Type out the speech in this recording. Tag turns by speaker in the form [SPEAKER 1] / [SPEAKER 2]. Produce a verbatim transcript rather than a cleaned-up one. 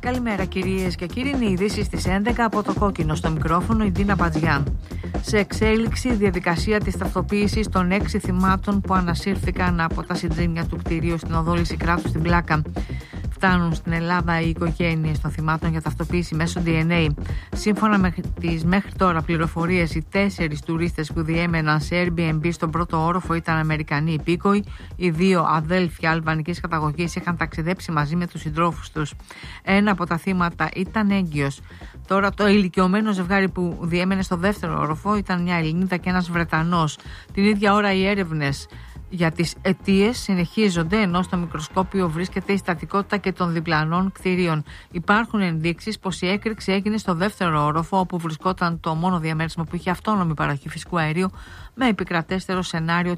[SPEAKER 1] Καλημέρα κυρίες και κύριοι, είναι οι ειδήσεις στις έντεκα από το Κόκκινο, στο μικρόφωνο η Ντίνα Μπατζιάν. Σε εξέλιξη διαδικασία της ταυτοποίησης των έξι θυμάτων που ανασύρθηκαν από τα συντζίνια του κτηρίου στην οδό Λυσικράτου στην Πλάκα. Φτάνουν στην Ελλάδα οι οικογένειες των θυμάτων για ταυτοποίηση μέσω ντι εν έι. Σύμφωνα με τις μέχρι τώρα πληροφορίες, οι τέσσερις τουρίστες που διέμεναν σε Airbnb στον πρώτο όροφο ήταν Αμερικανοί υπήκοοι. Οι δύο αδέλφια αλβανικής καταγωγής είχαν ταξιδέψει μαζί με τους συντρόφους τους. Ένα από τα θύματα ήταν έγκυος. Τώρα το ηλικιωμένο ζευγάρι που διέμενε στο δεύτερο όροφο ήταν μια Ελληνίδα και ένας Βρετανός. Την ίδια ώρα οι έρευνες για τις αιτίες συνεχίζονται, ενώ στο μικροσκόπιο βρίσκεται η στατικότητα και των διπλανών κτηρίων. Υπάρχουν ενδείξεις πως η έκρηξη έγινε στο δεύτερο όροφο, όπου βρισκόταν το μόνο διαμέρισμα που είχε αυτόνομη παροχή φυσικού αερίου, με επικρατέστερο σενάριο